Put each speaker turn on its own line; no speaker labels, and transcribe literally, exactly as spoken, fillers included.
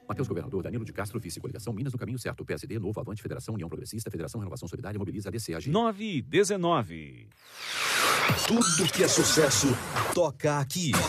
Matheus Governador, Danilo de Castro, vice coligação Minas no caminho certo. P S D, Novo, Avante, Federação, União Progressista, Federação Renovação Solidária, Mobiliza, A D C, A G.
nove e dezenove.
Tudo que é sucesso toca aqui.